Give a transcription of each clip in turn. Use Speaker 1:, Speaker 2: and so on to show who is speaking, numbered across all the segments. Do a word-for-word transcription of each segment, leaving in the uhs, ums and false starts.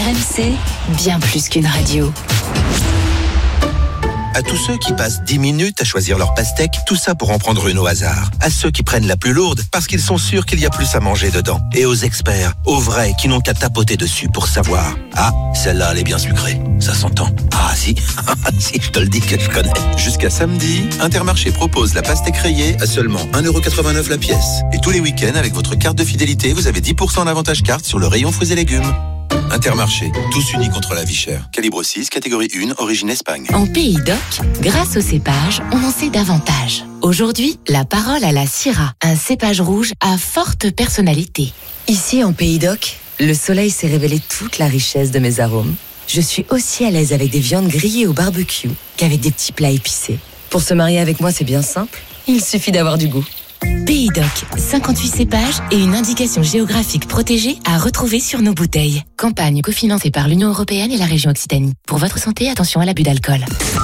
Speaker 1: R M C, bien plus qu'une radio.
Speaker 2: À tous ceux qui passent dix minutes à choisir leur pastèque, tout ça pour en prendre une au hasard. À ceux qui prennent la plus lourde parce qu'ils sont sûrs qu'il y a plus à manger dedans. Et aux experts, aux vrais qui n'ont qu'à tapoter dessus pour savoir. Ah, celle-là, elle est bien sucrée. Ça s'entend. Ah si, si, je te le dis que je connais. Jusqu'à samedi, Intermarché propose la pastèque rayée à seulement un euro quatre-vingt-neuf la pièce. Et tous les week-ends, avec votre carte de fidélité, vous avez dix pour cent d'avantage carte sur le rayon fruits et légumes. Intermarché, tous unis contre la vie chère. Calibre six, catégorie un, origine Espagne.
Speaker 1: En Pays d'Oc, grâce au cépage, on en sait davantage. Aujourd'hui, la parole à la Syrah, un cépage rouge à forte personnalité.
Speaker 3: Ici, en Pays d'Oc, le soleil s'est révélé toute la richesse de mes arômes. Je suis aussi à l'aise avec des viandes grillées au barbecue qu'avec des petits plats épicés. Pour se marier avec moi, c'est bien simple. Il suffit d'avoir du goût.
Speaker 1: Pays d'Oc, cinquante-huit cépages et une indication géographique protégée à retrouver sur nos bouteilles. Campagne cofinancée par l'Union européenne et la région Occitanie. Pour votre santé, attention à l'abus d'alcool.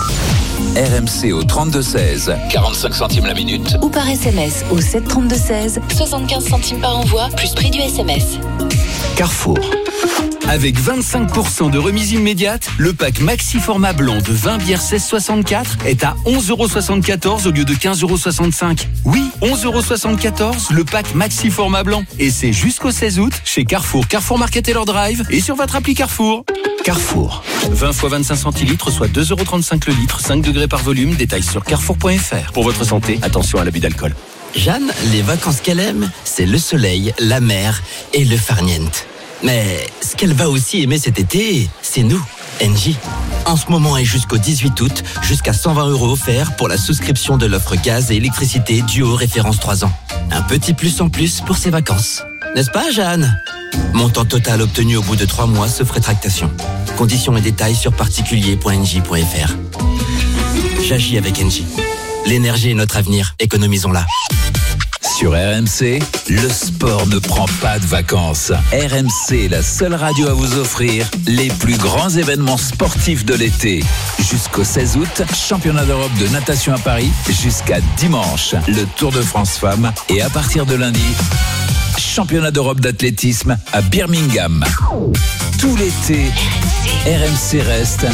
Speaker 4: R M C au trente-deux seize, quarante-cinq centimes la minute.
Speaker 1: Ou par S M S au sept trente-deux seize, soixante-quinze centimes par envoi, plus prix du S M S.
Speaker 5: Carrefour. Avec vingt-cinq pour cent de remise immédiate, le pack Maxi Format Blanc de vingt bières seize soixante-quatre est à onze euros soixante-quatorze au lieu de quinze euros soixante-cinq. Oui, onze euros soixante-quatorze, le pack Maxi Format Blanc. Et c'est jusqu'au seize août chez Carrefour, Carrefour Market et leur Drive et sur votre appli Carrefour. Carrefour. vingt fois vingt-cinq centilitres, soit deux euros trente-cinq le litre, cinq degrés par volume. Détails sur carrefour point f r. Pour votre santé, attention à l'abus d'alcool.
Speaker 6: Jeanne, les vacances qu'elle aime, c'est le soleil, la mer et le farniente. Mais ce qu'elle va aussi aimer cet été, c'est nous, Engie. En ce moment et jusqu'au dix-huit août, jusqu'à cent vingt euros offerts pour la souscription de l'offre gaz et électricité duo référence trois ans. Un petit plus en plus pour ses vacances. N'est-ce pas, Jeanne ? Montant total obtenu au bout de trois mois sauf rétractation. Conditions et détails sur particulier point engie point f r. J'agis avec Engie. L'énergie est notre avenir, économisons-la.
Speaker 4: Sur R M C, le sport ne prend pas de vacances. R M C est la seule radio à vous offrir les plus grands événements sportifs de l'été. Jusqu'au seize août, championnat d'Europe de natation à Paris. Jusqu'à dimanche, le Tour de France Femmes. Et à partir de lundi, championnat d'Europe d'athlétisme à Birmingham. Tout l'été, R M C reste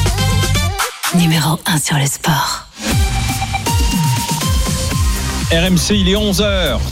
Speaker 1: numéro un sur le sport.
Speaker 7: R M C, il est onze heures.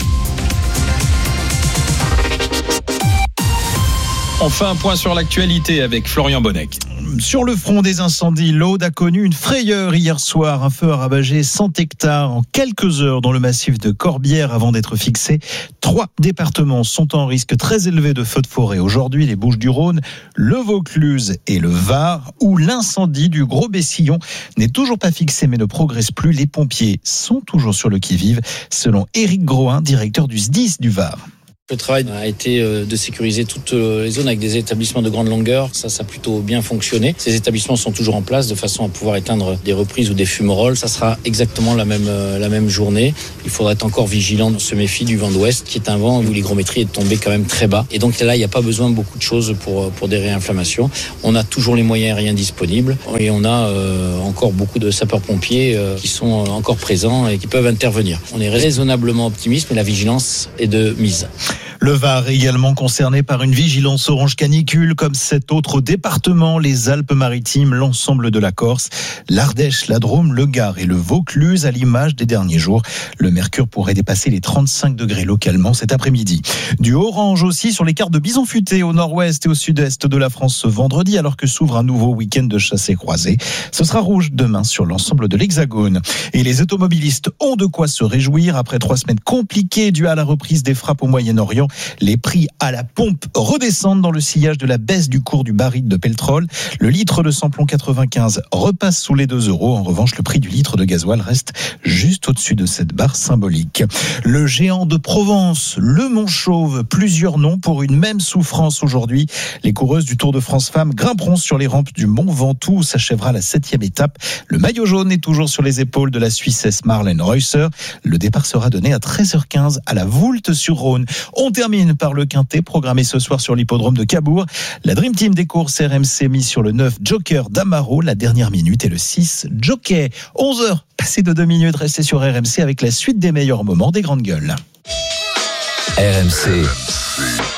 Speaker 7: On fait un point sur l'actualité avec Florian Bonnec.
Speaker 8: Sur le front des incendies, l'Aude a connu une frayeur hier soir. Un feu a ravagé cent hectares en quelques heures dans le massif de Corbières avant d'être fixé. Trois départements sont en risque très élevé de feux de forêt aujourd'hui. Les Bouches-du-Rhône, le Vaucluse et le Var, où l'incendie du Gros Bessillon n'est toujours pas fixé mais ne progresse plus. Les pompiers sont toujours sur le qui-vive, selon Éric Groin, directeur du S D I S du Var.
Speaker 9: Le travail a été de sécuriser toutes les zones avec des établissements de grande longueur. Ça, ça a plutôt bien fonctionné. Ces établissements sont toujours en place de façon à pouvoir éteindre des reprises ou des fumerolles. Ça sera exactement la même, la même journée. Il faudra être encore vigilant, se méfier du vent d'ouest, qui est un vent où l'hygrométrie est tombée quand même très bas. Et donc là, il n'y a pas besoin de beaucoup de choses pour, pour des réinflammations. On a toujours les moyens aériens disponibles et on a euh, encore beaucoup de sapeurs-pompiers euh, qui sont encore présents et qui peuvent intervenir. On est raisonnablement optimiste, mais la vigilance est de mise.
Speaker 8: Le Var est également concerné par une vigilance orange canicule, comme cet autre département, les Alpes-Maritimes, l'ensemble de la Corse, l'Ardèche, la Drôme, le Gard et le Vaucluse. À l'image des derniers jours, le mercure pourrait dépasser les trente-cinq degrés localement cet après-midi. Du orange aussi sur les cartes de bison futé au nord-ouest et au sud-est de la France ce vendredi, alors que s'ouvre un nouveau week-end de chassés croisés. Ce sera rouge demain sur l'ensemble de l'Hexagone. Et les automobilistes ont de quoi se réjouir après trois semaines compliquées dues à la reprise des frappes au Moyen-Orient. Les prix à la pompe redescendent dans le sillage de la baisse du cours du baril de pétrole. Le litre de samplon quatre-vingt-quinze repasse sous les deux euros. En revanche, le prix du litre de gasoil reste juste au-dessus de cette barre symbolique. Le géant de Provence, le Mont Chauve, plusieurs noms pour une même souffrance aujourd'hui. Les coureuses du Tour de France Femmes grimperont sur les rampes du Mont Ventoux où s'achèvera la septième étape. Le maillot jaune est toujours sur les épaules de la Suissesse Marlène Reusser. Le départ sera donné à treize heures quinze à la Voulte-sur-Rhône. On termine par le quintet programmé ce soir sur l'hippodrome de Cabourg. La Dream Team des courses R M C mise sur le neuf Joker d'Amaro, la dernière minute, et le six Jockey. onze heures, passé de deux minutes, restez sur R M C avec la suite des meilleurs moments des grandes gueules.
Speaker 4: R M C.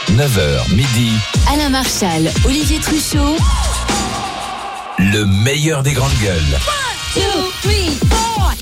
Speaker 4: neuf heures midi.
Speaker 1: Alain Marchal, Olivier Truchot.
Speaker 4: Le meilleur des grandes gueules.
Speaker 1: one, two, three, four.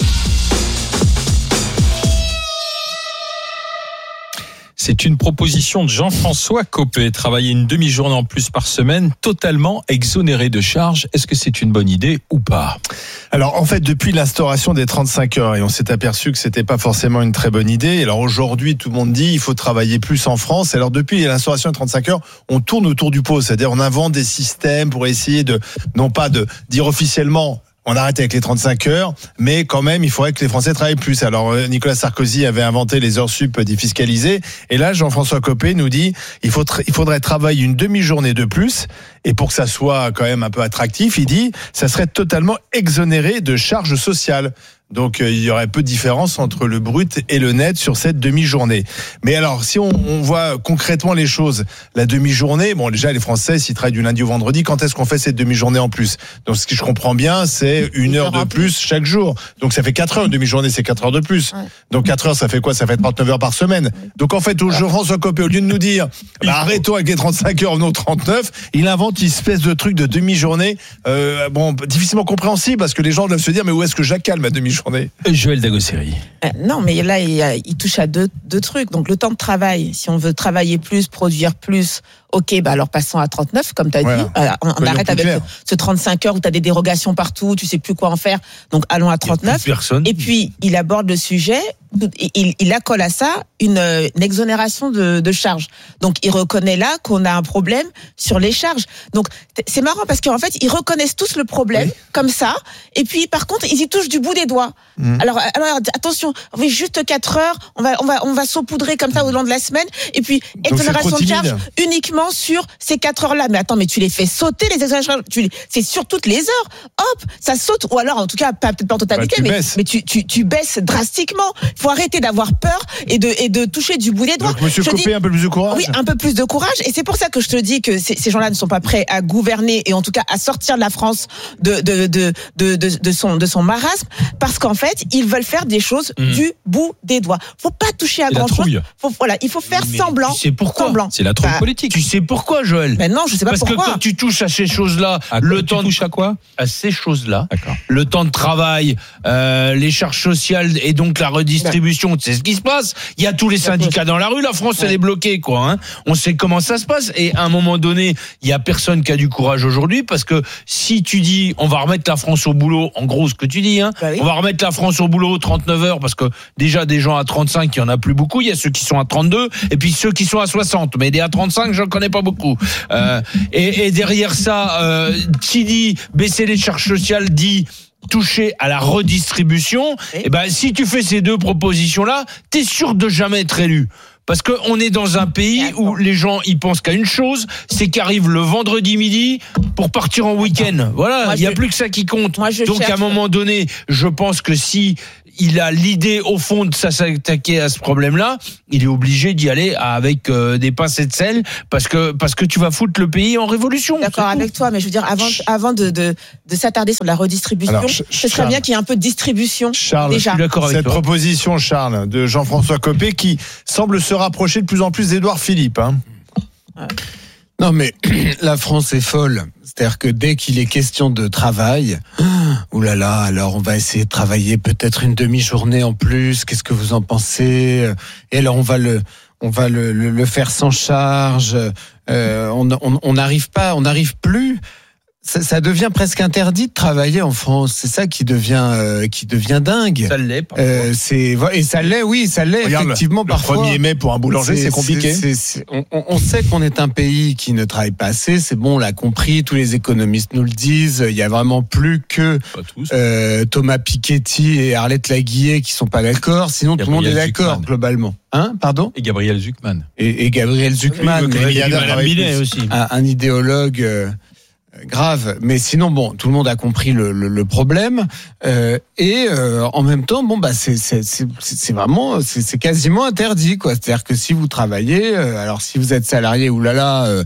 Speaker 7: C'est une proposition de Jean-François Copé. Travailler une demi-journée en plus par semaine, totalement exonéré de charges. Est-ce que c'est une bonne idée ou pas ?
Speaker 10: Alors en fait, depuis l'instauration des trente-cinq heures, et on s'est aperçu que c'était pas forcément une très bonne idée. Alors aujourd'hui, tout le monde dit il faut travailler plus en France. Alors depuis l'instauration des trente-cinq heures, on tourne autour du pot, c'est-à-dire on invente des systèmes pour essayer de, non pas de dire officiellement on arrête avec les trente-cinq heures, mais quand même, il faudrait que les Français travaillent plus. Alors, Nicolas Sarkozy avait inventé les heures sup défiscalisées. Et là, Jean-François Copé nous dit, il faut, il faudrait travailler une demi-journée de plus. Et pour que ça soit quand même un peu attractif, il dit, ça serait totalement exonéré de charges sociales. Donc, euh, il y aurait peu de différence entre le brut et le net sur cette demi-journée. Mais alors, si on, on voit concrètement les choses, la demi-journée, bon, déjà, les Français, s'ils travaillent du lundi au vendredi, quand est-ce qu'on fait cette demi-journée en plus ? Donc, ce que je comprends bien, c'est une heure de plus chaque jour. Donc, ça fait quatre heures. Une demi-journée, c'est quatre heures de plus. Ouais. Donc, quatre heures, ça fait quoi ? Ça fait trente-neuf heures par semaine. Donc, en fait, au Jean-François Copé, au lieu de nous dire, bah, arrêtons avec les trente-cinq heures, non trente-neuf, il invente une espèce de truc de demi-journée, euh, bon, difficilement compréhensible, parce que les gens doivent se dire, mais où est-ce que j'accale ma demi-journée ?
Speaker 7: Joël Dagosseri.
Speaker 11: Euh, non, mais là, il, il touche à deux, deux trucs. Donc, le temps de travail, si on veut travailler plus, produire plus, ok, bah alors passons à trente-neuf, comme tu as voilà. dit. Euh, on, on arrête avec ce, ce trente-cinq heures où tu as des dérogations partout, tu sais plus quoi en faire. Donc, allons à trente-neuf. Et puis, il aborde le sujet, il, il accole à ça une, une exonération de, de charges. Donc, il reconnaît là qu'on a un problème sur les charges. Donc, c'est marrant parce qu'en fait, ils reconnaissent tous le problème, oui. comme ça. Et puis, par contre, ils y touchent du bout des doigts. Mmh. Alors, alors, attention, oui, juste quatre heures, on va, on va, on va saupoudrer comme ça au long de la semaine. Et puis, exonération de charges uniquement sur ces quatre heures-là. Mais attends, mais tu les fais sauter, les exonérations, tu les, c'est sur toutes les heures. Hop, ça saute. Ou alors, en tout cas, pas, peut-être pas en totalité, bah, mais, mais tu, tu, tu baisses drastiquement. Il faut arrêter d'avoir peur et de, et de toucher du bout des doigts.
Speaker 10: Donc, monsieur Copé, un peu plus de courage?
Speaker 11: Oui, un peu plus de courage. Et c'est pour ça que je te dis que ces, ces gens-là ne sont pas prêts à gouverner et en tout cas à sortir de la France de, de, de, de, de, de son, de son marasme. Parce qu'en fait, ils veulent faire des choses mmh. du bout des doigts. Faut pas toucher à grand chose. Faut, voilà, il faut faire mais semblant.
Speaker 12: Tu sais pourquoi?
Speaker 11: Semblant.
Speaker 7: C'est la trouille bah, politique.
Speaker 12: Tu sais pourquoi, Joël?
Speaker 11: Ben non, je sais pas
Speaker 12: Parce
Speaker 11: pourquoi.
Speaker 12: Parce que quand tu touches à ces choses-là,
Speaker 7: à
Speaker 12: le
Speaker 7: quoi,
Speaker 12: temps
Speaker 7: tu touches à quoi?
Speaker 12: À ces choses-là.
Speaker 7: D'accord.
Speaker 12: Le temps de travail, euh, les charges sociales et donc la redistribution. Tu sais ce qui se passe? Il y a tous les syndicats dans la rue. La France, ouais. elle est bloquée, quoi. Hein. On sait comment ça se passe. Et à un moment donné, il y a personne qui a du courage aujourd'hui parce que si tu dis, on va remettre la France au boulot, en gros, ce que tu dis, hein, bah oui. on va remettre la France au boulot trente-neuf heures parce que déjà des gens à trente-cinq, il y en a plus beaucoup. Il y a ceux qui sont à trente-deux et puis ceux qui sont à soixante. Mais des à trente-cinq, j'en connais pas beaucoup. Euh, et, et derrière ça, euh, qui dit baisser les charges sociales dit toucher à la redistribution. Et, et ben si tu fais ces deux propositions-là, t'es sûr de jamais être élu. Parce que on est dans un pays où les gens ils pensent qu'à une chose, c'est qu'arrive le vendredi midi pour partir en week-end. Voilà, il y a plus que ça qui compte.
Speaker 11: Moi, je
Speaker 12: Donc
Speaker 11: cherche.
Speaker 12: à un moment donné, je pense que si il a l'idée au fond de s'attaquer à ce problème-là, il est obligé d'y aller avec euh, des pincettes de sel parce que parce que tu vas foutre le pays en révolution.
Speaker 11: D'accord avec toi, mais je veux dire avant avant de de, de s'attarder sur la redistribution, alors, ce serait Charles, bien qu'il y ait un peu de distribution.
Speaker 10: Charles,
Speaker 11: déjà.
Speaker 10: Je suis d'accord avec cette toi. proposition, Charles, de Jean-François Copé, qui semble se rapprocher de plus en plus d'Édouard Philippe. Hein.
Speaker 13: Ouais. Non mais la France est folle. C'est-à-dire que dès qu'il est question de travail, oulala, alors on va essayer de travailler peut-être une demi-journée en plus. Qu'est-ce que vous en pensez? Et alors on va le, on va le, le, le faire sans charge. Euh, on n'arrive pas, on n'arrive plus. Ça, ça devient presque interdit de travailler en France. C'est ça qui devient euh, qui devient dingue.
Speaker 12: Ça l'est. Parfois.
Speaker 13: Euh, c'est et ça l'est, oui, ça l'est. Regarde, effectivement.
Speaker 10: Le
Speaker 13: parfois.
Speaker 10: premier mai pour un boulanger, c'est, c'est compliqué.
Speaker 13: C'est, c'est, on, on sait qu'on est un pays qui ne travaille pas assez. C'est bon, on l'a compris. Tous les économistes nous le disent. Il y a vraiment plus que euh, Thomas Piketty et Arlette Laguillet qui sont pas d'accord. Sinon, Gabriel tout le monde est d'accord Zuckman. Globalement. Hein, pardon.
Speaker 7: Et Gabriel Zuckman.
Speaker 13: Et, et Gabriel Zuckman,
Speaker 12: oui, mais il y a un aussi.
Speaker 13: Un, un idéologue. Euh, grave, mais sinon bon, tout le monde a compris le, le, le problème euh, et euh, en même temps bon bah c'est c'est c'est, c'est vraiment c'est, c'est quasiment interdit quoi. C'est-à-dire que si vous travaillez, euh, alors si vous êtes salarié, oulala, euh,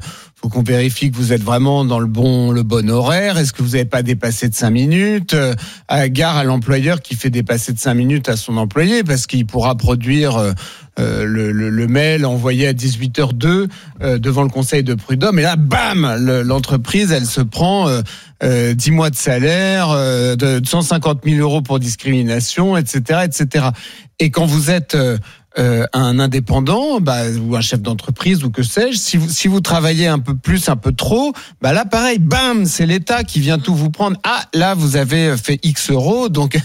Speaker 13: faut qu'on vérifie que vous êtes vraiment dans le bon, le bon horaire. Est-ce que vous n'avez pas dépassé de cinq minutes? Euh, à gare à l'employeur qui fait dépasser de cinq minutes à son employé parce qu'il pourra produire euh, euh, le, le, le mail envoyé à dix-huit heures deux euh, devant le conseil de prud'homme. Et là, bam, le, l'entreprise, elle se prend euh, euh, dix mois de salaire, euh, de cent cinquante mille euros pour discrimination, et cetera, et cetera. Et quand vous êtes euh, Euh, un indépendant, bah, ou un chef d'entreprise, ou que sais-je, si vous, si vous travaillez un peu plus, un peu trop, bah là, pareil, bam, c'est l'État qui vient tout vous prendre. Ah, là, vous avez fait X euros, donc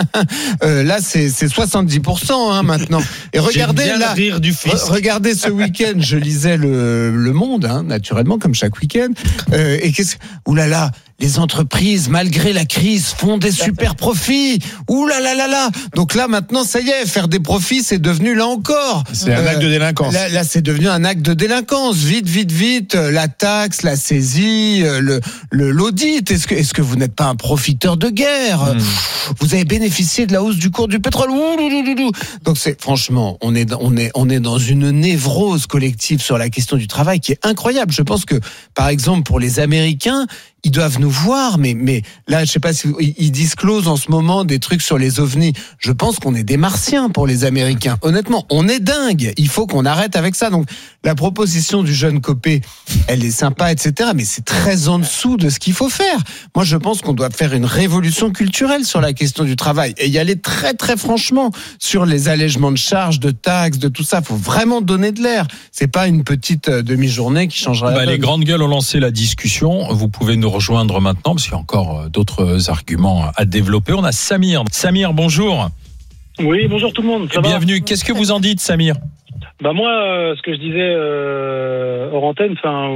Speaker 13: euh, là, c'est, c'est soixante-dix pour cent hein, maintenant. Et regardez là,
Speaker 12: rire du fils.
Speaker 13: Re- regardez ce week-end, je lisais le, le Monde, hein, naturellement, comme chaque week-end. Euh, et qu'est-ce, oulala, les entreprises, malgré la crise, font des super profits. Ouh là là là là. Donc là, maintenant, ça y est, faire des profits, c'est devenu là encore.
Speaker 10: C'est un acte de délinquance.
Speaker 13: Là, là, c'est devenu un acte de délinquance. Vite, vite, vite. La taxe, la saisie, le, le l'audit. Est-ce que, est-ce que vous n'êtes pas un profiteur de guerre? Mmh. Vous avez bénéficié de la hausse du cours du pétrole. Donc c'est, franchement, on est, on est, on est dans une névrose collective sur la question du travail qui est incroyable. Je pense que, par exemple, pour les Américains, ils doivent nous voir, mais, mais là, je sais pas si vous, ils disclosent en ce moment des trucs sur les ovnis. Je pense qu'on est des martiens pour les Américains. Honnêtement, on est dingue. Il faut qu'on arrête avec ça. Donc, la proposition du jeune Copé, elle est sympa, et cetera, mais c'est très en dessous de ce qu'il faut faire. Moi, je pense qu'on doit faire une révolution culturelle sur la question du travail et y aller très, très franchement sur les allègements de charges, de taxes, de tout ça. Faut vraiment donner de l'air. C'est pas une petite demi-journée qui changera la
Speaker 7: bah,
Speaker 13: donne.
Speaker 7: Les grandes gueules ont lancé la discussion. Vous pouvez nous rejoindre maintenant parce qu'il y a encore d'autres arguments à développer. On a Samir. Samir, bonjour.
Speaker 14: Oui, bonjour tout le monde. Ça
Speaker 7: Bienvenue.
Speaker 14: va
Speaker 7: Qu'est-ce que vous en dites, Samir?
Speaker 14: Bah moi, euh, ce que je disais euh, hors antenne, enfin,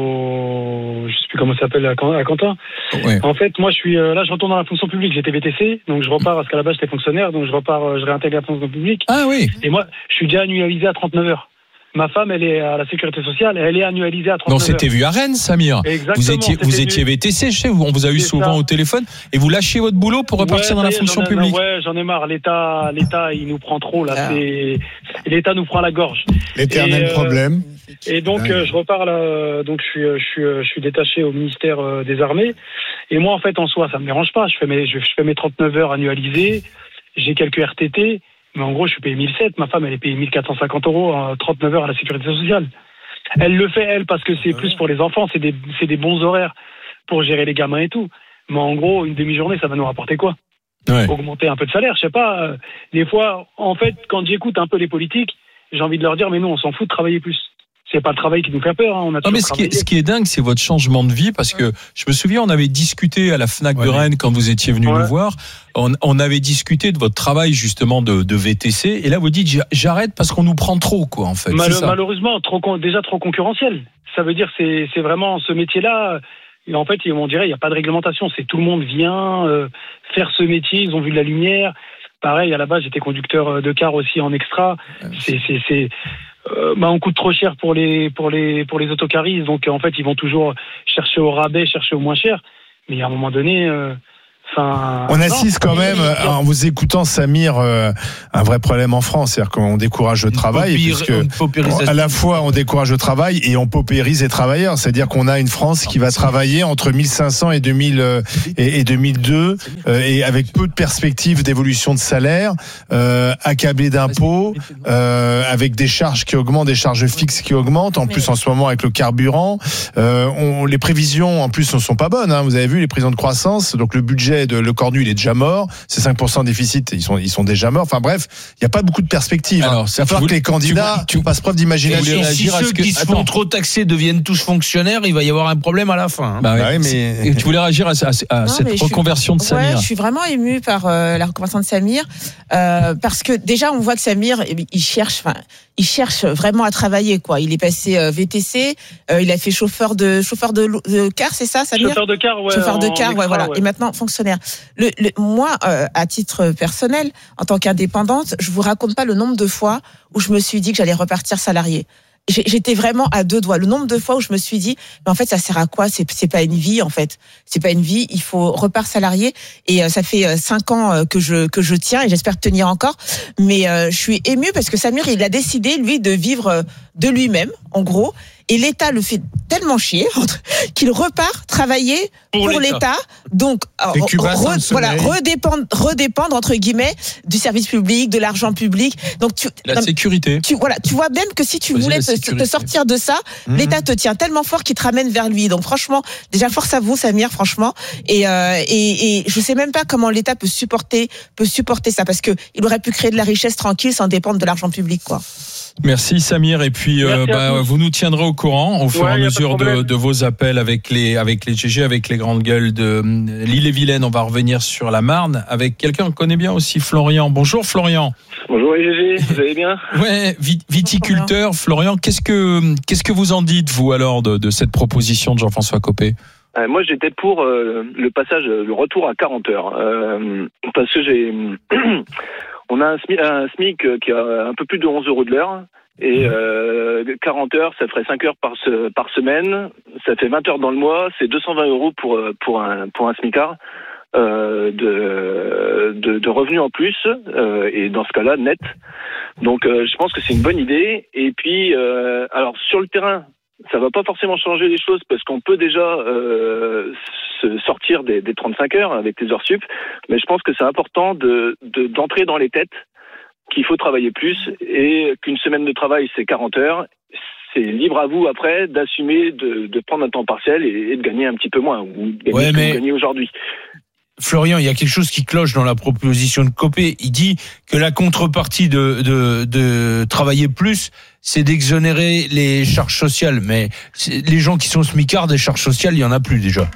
Speaker 14: au, je sais plus comment ça s'appelle à Quentin.
Speaker 7: Ouais.
Speaker 14: En fait, moi, je suis euh, là, je retourne dans la fonction publique. J'étais V T C, donc je repars parce qu'à la base j'étais fonctionnaire, donc je repars, euh, je réintègre la fonction publique.
Speaker 7: Ah oui.
Speaker 14: Et moi, je suis déjà annualisé à trente-neuf heures. Ma femme, elle est à la sécurité sociale, elle est annualisée à trente-neuf heures.
Speaker 7: Donc c'était vu à Rennes, Samir.
Speaker 14: Exactement.
Speaker 7: Vous étiez, vous
Speaker 14: vu.
Speaker 7: étiez V T C, je sais, on vous a eu
Speaker 14: C'est
Speaker 7: souvent
Speaker 14: ça.
Speaker 7: au téléphone et vous lâchez votre boulot pour repartir
Speaker 14: ouais,
Speaker 7: dans la
Speaker 14: est,
Speaker 7: fonction
Speaker 14: j'en ai,
Speaker 7: publique.
Speaker 14: Ouais, j'en ai marre. L'État, l'État, il nous prend trop là. Ah. C'est, l'État nous prend la gorge.
Speaker 13: L'éternel
Speaker 14: et, euh,
Speaker 13: problème.
Speaker 14: Et donc euh, je repars là. Donc je suis, je suis, je suis détaché au ministère euh, des Armées. Et moi, en fait, en soi, ça me dérange pas. Je fais mes, je, je fais mes trente-neuf heures annualisées. J'ai quelques R T T. Mais en gros, je suis payé mille sept. Ma femme, elle est payée mille quatre cent cinquante euros à trente-neuf heures à la sécurité sociale. Elle le fait, elle, parce que c'est plus pour les enfants. C'est des, c'est des bons horaires pour gérer les gamins et tout. Mais en gros, une demi-journée, ça va nous rapporter quoi? Ouais. Augmenter un peu de salaire, je sais pas. Des fois, en fait, quand j'écoute un peu les politiques, j'ai envie de leur dire, mais non, on s'en fout de travailler plus. C'est pas le travail qui nous fait peur. Hein. On a
Speaker 7: non mais ce qui, est, ce qui est dingue, c'est votre changement de vie, parce que je me souviens, on avait discuté à la Fnac ouais, de Rennes quand vous étiez venu ouais. nous voir. On, on avait discuté de votre travail justement de, de V T C, et là vous dites j'arrête parce qu'on nous prend trop, quoi, en fait.
Speaker 14: Mal,
Speaker 7: c'est ça.
Speaker 14: Malheureusement, trop, déjà trop concurrentiel. Ça veut dire c'est c'est vraiment ce métier-là. Et en fait, on dirait il y a pas de réglementation. C'est tout le monde vient euh, faire ce métier. Ils ont vu de la lumière. Pareil, à la base, j'étais conducteur de car aussi en extra. Ouais, c'est c'est c'est Euh, bah on coûte trop cher pour les pour les pour les autocaristes, donc en fait ils vont toujours chercher au rabais, chercher au moins cher, mais à un moment donné euh, Enfin,
Speaker 10: on assiste non, quand même, non. en vous écoutant, Samir, euh, un vrai problème en France, c'est-à-dire qu'on décourage le travail, puisque à la fois on décourage le travail et on paupérise les travailleurs, c'est-à-dire qu'on a une France qui va travailler entre mille cinq cents et deux mille et, et deux mille deux, euh, et avec peu de perspectives d'évolution de salaire, euh, accablé d'impôts, euh, avec des charges qui augmentent, des charges fixes qui augmentent, en plus en ce moment avec le carburant, euh, on, les prévisions en plus ne sont pas bonnes, hein, vous avez vu les prévisions de croissance, donc le budget de Le Cornu, il est déjà mort. C'est cinq pour cent de déficit, ils sont, ils sont déjà morts. Enfin bref, il n'y a pas beaucoup de perspectives. Alors, hein. Il va falloir que les candidats tu, tu, fassent preuve d'imagination.
Speaker 12: Si ceux qui se font trop taxer deviennent tous fonctionnaires, il va y avoir un problème à la fin. Hein.
Speaker 7: Bah oui, ouais, mais... Tu voulais réagir à, à, à non, cette reconversion
Speaker 11: suis,
Speaker 7: de Samir?
Speaker 11: Ouais, je suis vraiment émue par euh, la reconversion de Samir, euh, parce que déjà, on voit que Samir, il cherche... il cherche vraiment à travailler, quoi. Il est passé euh, V T C, euh, il a fait chauffeur de chauffeur de, de car, c'est ça, Samir?
Speaker 14: Chauffeur de car, ouais.
Speaker 11: Chauffeur de car,
Speaker 14: extra,
Speaker 11: ouais, voilà. Ouais. Et maintenant fonctionnaire. Le, le, moi, euh, à titre personnel, en tant qu'indépendante, je vous raconte pas le nombre de fois où je me suis dit que j'allais repartir salarié. J'étais vraiment à deux doigts. Le nombre de fois où je me suis dit, mais en fait, ça sert à quoi? C'est, c'est pas une vie, en fait. C'est pas une vie. Il faut repart salarié. Et euh, ça fait euh, cinq ans euh, que je que je tiens et j'espère tenir encore. Mais euh, je suis émue parce que Samir, il a décidé lui de vivre euh, de lui-même, en gros. et l'État le fait tellement chier qu'il repart travailler pour, pour l'État. l'État. Donc, re, voilà, redépendre, redépendre entre guillemets du service public, de l'argent public. Donc, tu,
Speaker 7: la
Speaker 11: non,
Speaker 7: sécurité.
Speaker 11: Tu, voilà, tu vois bien que si tu Vas-y, voulais te, te sortir de ça, mmh. l'État te tient tellement fort qu'il te ramène vers lui. Donc, franchement, déjà force à vous, Samir, franchement. Et, euh, et, et je sais même pas comment l'État peut supporter, peut supporter ça, parce que il aurait pu créer de la richesse tranquille sans dépendre de l'argent public, quoi.
Speaker 7: Merci Samir, et puis euh, bah, vous nous tiendrez au courant au fur et à mesure de, de vos appels avec les avec les G G, avec les grandes gueules de l'Ille-et-Vilaine. On va revenir sur la Marne avec quelqu'un qu'on connaît bien aussi, Florian. Bonjour Florian.
Speaker 15: Bonjour les G G, vous allez bien?
Speaker 7: Ouais, viticulteur. Florian, qu'est-ce que qu'est-ce que vous en dites vous alors de, de cette proposition de Jean-François Copé?
Speaker 15: Euh, moi, j'étais pour euh, le passage, le retour à quarante heures, euh, parce que j'ai, on a un SMIC, un SMIC qui a un peu plus de onze euros de l'heure, et euh, quarante heures, ça ferait cinq heures par, se, par semaine, ça fait vingt heures dans le mois, c'est deux cent vingt euros pour pour un pour un SMICard euh, de, de de revenus en plus, euh, et dans ce cas-là net. Donc, euh, je pense que c'est une bonne idée. Et puis, euh, alors sur le terrain, ça va pas forcément changer les choses parce qu'on peut déjà euh, se sortir des, des trente-cinq heures avec les heures sup, mais je pense que c'est important de, de d'entrer dans les têtes qu'il faut travailler plus et qu'une semaine de travail c'est quarante heures. C'est libre à vous après d'assumer de, de prendre un temps partiel et, et de gagner un petit peu moins ou de gagner
Speaker 12: ouais,
Speaker 15: ce que
Speaker 12: mais...
Speaker 15: vous gagnez aujourd'hui.
Speaker 12: Florian, il y a quelque chose qui cloche dans la proposition de Copé. Il dit que la contrepartie de, de, de travailler plus, c'est d'exonérer les charges sociales. Mais les gens qui sont smicards, des charges sociales, il y en a plus déjà.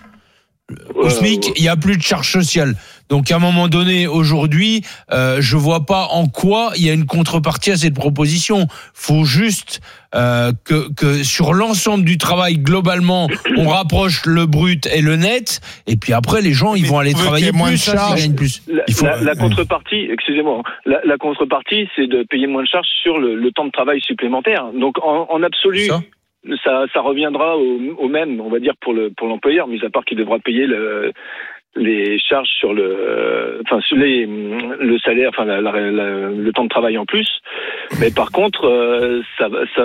Speaker 12: Au SMIC, il y a plus de charges sociales. Donc à un moment donné, aujourd'hui, euh, je vois pas en quoi il y a une contrepartie à cette proposition. Faut juste euh, que, que sur l'ensemble du travail, globalement, on rapproche le brut et le net. Et puis après, les gens, ils vont aller travailler moins plus, ça, ils gagnent plus.
Speaker 15: La,
Speaker 12: il faut,
Speaker 15: la, la contrepartie, excusez-moi, la, la contrepartie, c'est de payer moins de charges sur le, le temps de travail supplémentaire. Donc en, en absolu. Ça Ça, ça reviendra au, au même, on va dire, pour le pour l'employeur, mis à part qu'il devra payer le, les charges sur le, enfin sur les, le salaire, enfin la, la, la, le temps de travail en plus. Mais par contre, euh, ça, ça,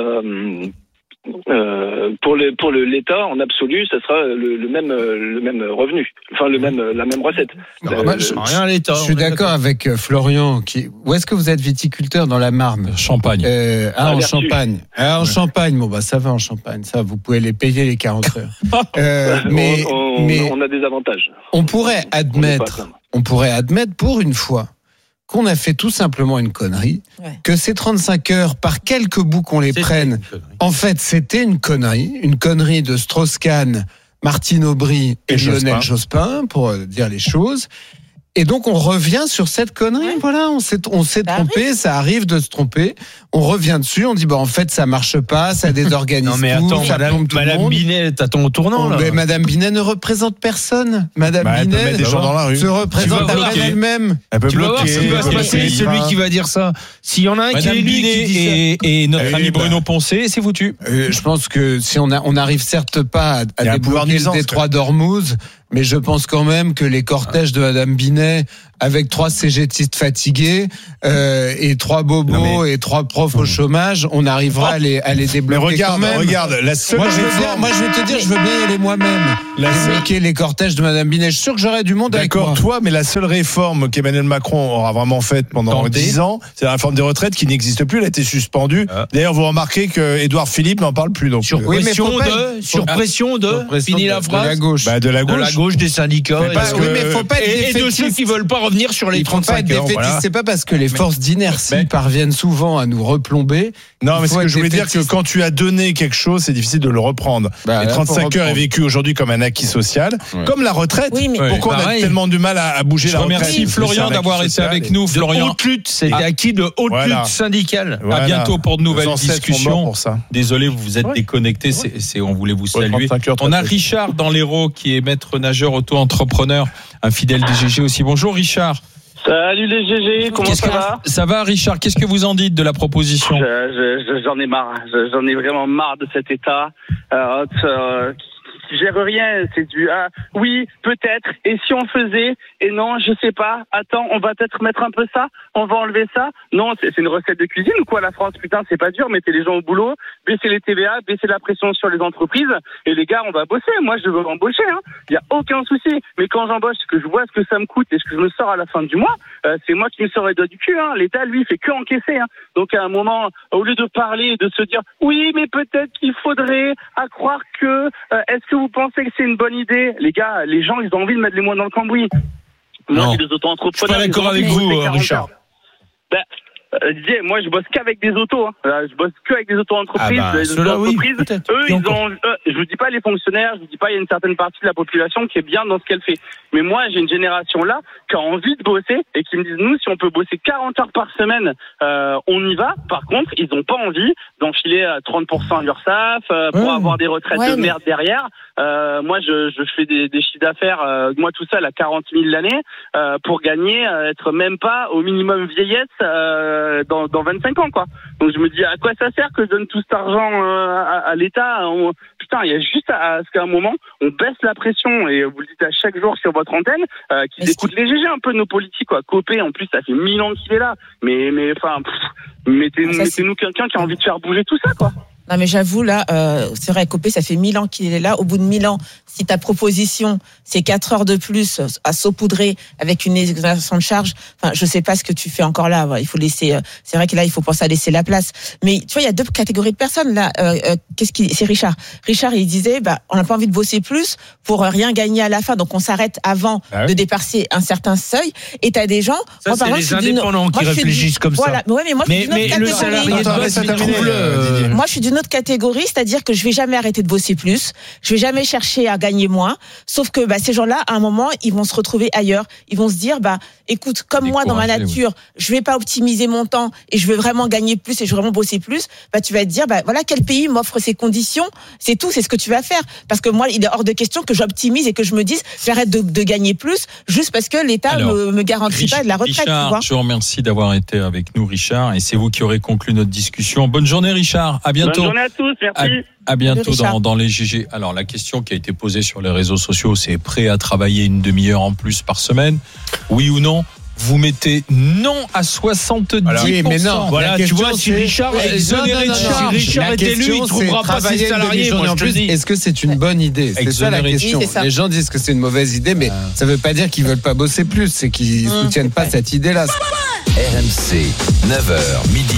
Speaker 15: euh, pour le pour le l'État en absolu, ça sera le, le même le même revenu, enfin le même la même recette.
Speaker 13: Non, moi, je, rien à l'État. Je suis d'accord avec Florian. Qui, où est-ce que vous êtes viticulteur dans la Marne?
Speaker 7: Champagne.
Speaker 13: Euh, ah, en Champagne. Ah, en ouais. Champagne. Bon bah ça va en Champagne. Ça, vous pouvez les payer les quarante heures. euh, mais
Speaker 15: on, on,
Speaker 13: mais
Speaker 15: on a des avantages.
Speaker 13: On pourrait admettre, on, on pourrait admettre pour une fois qu'on a fait tout simplement une connerie, ouais. que ces trente-cinq heures, par quelques bouts qu'on les c'était prenne, en fait, c'était une connerie, une connerie de Strauss-Kahn, Martine Aubry et, et Lionel Jospin, pour dire les choses. Et donc, on revient sur cette connerie. Ouais. Voilà, on s'est, on s'est ça trompé, arrive. ça arrive de se tromper. On revient dessus, on dit, bah, en fait, ça marche pas, ça désorganise
Speaker 12: non, mais
Speaker 13: tout,
Speaker 12: attends,
Speaker 13: ça
Speaker 12: Madame,
Speaker 13: plombe tout
Speaker 12: Madame
Speaker 13: le monde.
Speaker 12: Binet, t'attends au tournant, là.
Speaker 13: Mais Madame Binet ne représente personne. Madame
Speaker 10: bah,
Speaker 13: Binet
Speaker 10: des gens dans la rue.
Speaker 13: se représente à elle-même.
Speaker 10: Elle peut
Speaker 12: tu
Speaker 10: bloquer,
Speaker 12: vas voir ce qui va se passer, celui qui va dire ça. S'il y en a un
Speaker 7: Madame
Speaker 12: qui est lui
Speaker 7: Binet
Speaker 12: qui dit
Speaker 7: et,
Speaker 12: ça.
Speaker 7: et notre
Speaker 10: euh,
Speaker 7: ami
Speaker 10: bah,
Speaker 7: Bruno Poncet, c'est foutu.
Speaker 13: Euh, je pense que si on a, on n'arrive certes pas à, à débloquer le détroit d'Ormuz, mais je pense quand même que les cortèges de Madame Binet, avec trois cégétistes fatigués euh, et trois bobos mais... et trois profs au chômage, on arrivera à les, à les débloquer.
Speaker 10: Mais regarde,
Speaker 13: quand même.
Speaker 10: regarde, la seule
Speaker 13: moi, je veux dire, moi, je vais te dire, je veux bien y aller moi-même. La débloquer seule... les cortèges de Madame Binet. Je suis sûr que j'aurais du monde avec moi.
Speaker 10: D'accord, toi, mais la seule réforme qu'Emmanuel Macron aura vraiment faite pendant Tenté. dix ans, c'est la réforme des retraites qui n'existe plus. Elle a été suspendue. Ah. D'ailleurs, vous remarquez que Édouard Philippe n'en parle plus. Donc,
Speaker 12: sur
Speaker 10: oui,
Speaker 12: pression de, sur pression de, fini la phrase.
Speaker 13: De la gauche.
Speaker 10: Bah, de la gauche.
Speaker 12: De la gauche des syndicats.
Speaker 10: Mais parce
Speaker 12: et,
Speaker 10: que,
Speaker 12: oui, mais faut pas être et, et de ceux qui veulent pas revenir sur les trente-cinq heures.
Speaker 13: Voilà. C'est pas parce que les forces d'inertie mais, parviennent souvent à nous replomber.
Speaker 10: Non, mais ce que je voulais dire, que quand tu as donné quelque chose, c'est difficile de le reprendre. Bah, les trente-cinq heures est vécu aujourd'hui comme un acquis social, ouais. comme la retraite. Oui, mais pourquoi ouais, on a pareil. tellement du mal à, à bouger je la retraite?
Speaker 7: Remercie Florian d'avoir été avec nous. Florian,
Speaker 12: haute lutte, c'est ah. acquis de haute voilà. lutte syndicale.
Speaker 7: Voilà. À bientôt pour de nouvelles discussions. Désolé, vous vous êtes déconnecté. C'est, c'est, on voulait vous saluer. On a Richard dans l'Hérault qui est maître nageur auto-entrepreneur, un fidèle des G G aussi. Bonjour Richard.
Speaker 16: Salut les G G, comment
Speaker 7: Qu'est-ce
Speaker 16: ça
Speaker 7: que,
Speaker 16: va?
Speaker 7: Ça va Richard, qu'est-ce que vous en dites de la proposition?
Speaker 16: je, je, J'en ai marre, je, j'en ai vraiment marre de cet état euh, euh, qui gèrent rien. C'est du ah, oui, peut-être. Et si on faisait? Et non, je sais pas. Attends, on va peut-être mettre un peu ça. On va enlever ça. Non, c'est, c'est une recette de cuisine ou quoi, la France? Putain, c'est pas dur. Mettez les gens au boulot, baissez les T V A, baissez la pression sur les entreprises. Et les gars, on va bosser. Moi, je veux embaucher. Hein. Il y a aucun souci. Mais quand j'embauche, que je vois ce que ça me coûte et ce que je me sors à la fin du mois, euh, c'est moi qui me sors les doigts du cul. Hein. L'État, lui, fait que encaisser. Hein. Donc à un moment, au lieu de parler et de se dire oui, mais peut-être qu'il faudrait à croire que euh, est-ce que vous pensez que c'est une bonne idée? Les gars, les gens, ils ont envie de mettre les mots dans le cambouis. Moi,
Speaker 7: non.
Speaker 16: j'ai des auto-entrepreneurs.
Speaker 12: Je suis pas d'accord avec vous, Richard.
Speaker 16: Ben, euh, Didier, moi, je bosse qu'avec des autos. Hein. Je bosse qu'avec des auto-entreprises.
Speaker 12: Ah bah,
Speaker 16: des
Speaker 12: auto-entreprises.
Speaker 16: Oui, eux, ils ont. Euh, je vous dis pas les fonctionnaires. Je vous dis pas il y a une certaine partie de la population qui est bien dans ce qu'elle fait. Mais moi, j'ai une génération là qui a envie de bosser et qui me disent nous, si on peut bosser quarante heures par semaine, euh, on y va. Par contre, ils ont pas envie d'enfiler à trente pour cent l'URSSAF euh, pour mmh. avoir des retraites ouais, de merde mais... derrière. Euh, moi, je, je fais des, des chiffres d'affaires, euh, moi tout seul à quarante mille l'année, euh, pour gagner, euh, être même pas au minimum vieillesse euh, dans, dans vingt-cinq ans, quoi. Donc je me dis, à quoi ça sert que je donne tout cet argent euh, à, à l'État? on, Putain, il y a juste à, à ce qu'à un moment, on baisse la pression, et vous le dites à chaque jour sur votre antenne, euh, qu'ils écoutent les G G un peu de nos politiques, quoi. Copé, en plus, ça fait mille ans qu'il est là. Mais, mais enfin, mettez-nous, ah, mettez-nous quelqu'un qui a envie de faire bouger tout ça, quoi.
Speaker 11: Non mais j'avoue là, euh, c'est vrai, Copé, ça fait mille ans qu'il est là. Au bout de mille ans, si ta proposition c'est quatre heures de plus à saupoudrer avec une exonération de charge, enfin je sais pas ce que tu fais encore là. Il faut laisser. Euh, c'est vrai que là il faut penser à laisser la place. Mais tu vois, il y a deux catégories de personnes là. Euh, euh, qu'est-ce qui, c'est Richard. Richard il disait, bah on n'a pas envie de bosser plus pour rien gagner à la fin, donc on s'arrête avant ah oui. de dépasser un certain seuil. Et t'as des gens.
Speaker 12: Ça moi, c'est les indépendants qui réfléchissent comme
Speaker 11: voilà.
Speaker 12: ça.
Speaker 11: Ouais, mais moi je suis
Speaker 12: mais, mais le salarié de base, il trouve le.
Speaker 11: Moi je suis d'une autre catégorie, c'est-à-dire que je vais jamais arrêter de bosser plus, je vais jamais chercher à gagner moins, sauf que bah, ces gens-là, à un moment, ils vont se retrouver ailleurs, ils vont se dire, bah, écoute, comme moi dans ma nature, oui. je vais pas optimiser mon temps et je veux vraiment gagner plus et je veux vraiment bosser plus, bah, tu vas te dire, bah, voilà quel pays m'offre ces conditions, c'est tout, c'est ce que tu vas faire. Parce que moi, il est hors de question que j'optimise et que je me dise, j'arrête de, de gagner plus juste parce que l'État Alors, me, me garantit Rich, pas de la retraite.
Speaker 7: Richard,
Speaker 11: tu vois.
Speaker 7: je vous remercie d'avoir été avec nous, Richard, et c'est vous qui aurez conclu notre discussion. Bonne journée, Richard. À bientôt.
Speaker 16: Bonne journée à tous. Merci.
Speaker 7: À, à bientôt dans, dans les G G. Alors, la question qui a été posée sur les réseaux sociaux, c'est prêt à travailler une demi-heure en plus par semaine? Oui ou non? Vous mettez non à soixante-dix pour cent. Alors oui, mais non.
Speaker 12: Voilà, tu vois, si Richard, exonéré de charge, Richard est élu, il ne trouvera pas ses salariés. Moi, je te dis.
Speaker 13: Est-ce que c'est une bonne idée? C'est ça la question. Oui, les gens disent que c'est une mauvaise idée, mais ah. ça ne veut pas dire qu'ils ne veulent pas bosser plus. C'est qu'ils ne mmh. soutiennent pas cette idée-là.
Speaker 4: R M C, neuf heures midi,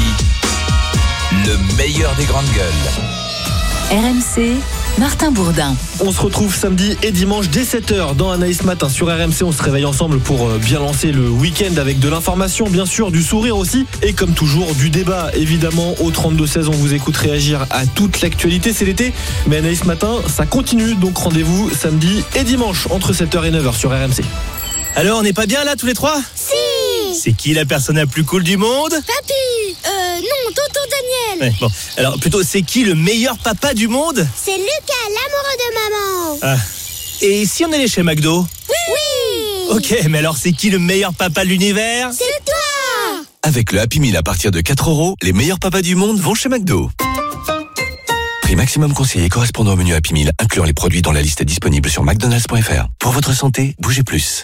Speaker 4: le meilleur des grandes gueules.
Speaker 1: R M C, Martin Bourdin.
Speaker 17: On se retrouve samedi et dimanche dès sept heures dans Anaïs Matin sur R M C. On se réveille ensemble pour bien lancer le week-end avec de l'information, bien sûr, du sourire aussi. Et comme toujours, du débat, évidemment. Au trente-deux seize, on vous écoute réagir à toute l'actualité. C'est l'été, mais Anaïs Matin, ça continue. Donc rendez-vous samedi et dimanche entre sept heures et neuf heures sur R M C.
Speaker 18: Alors, on n'est pas bien là, tous les trois?
Speaker 19: Si.
Speaker 18: C'est qui la personne la plus cool du monde?
Speaker 19: Papy. Euh, non, tonton Daniel.
Speaker 18: Ouais, bon, alors plutôt, c'est qui le meilleur papa du monde?
Speaker 19: C'est Lucas, l'amoureux de maman.
Speaker 18: Ah. Et si on allait chez McDo?
Speaker 19: Oui. Oui.
Speaker 18: Ok, mais alors c'est qui le meilleur papa de l'univers?
Speaker 19: C'est toi.
Speaker 20: Avec le Happy Meal à partir de quatre euros, les meilleurs papas du monde vont chez McDo. Prix maximum conseillé correspondant au menu Happy Meal, incluant les produits dans la liste disponible sur mcdonalds point f r. Pour votre santé, bougez plus.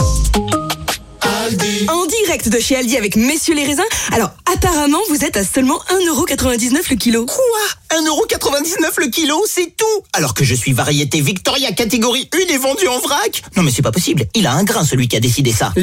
Speaker 21: En direct de chez Aldi avec Messieurs les raisins. Alors, apparemment, vous êtes à seulement un euro quatre-vingt-dix-neuf le kilo.
Speaker 22: Quoi? un euro quatre-vingt-dix-neuf le kilo, c'est tout? Alors que je suis variété Victoria catégorie un et vendu en vrac? Non mais c'est pas possible, il a un grain celui qui a décidé ça.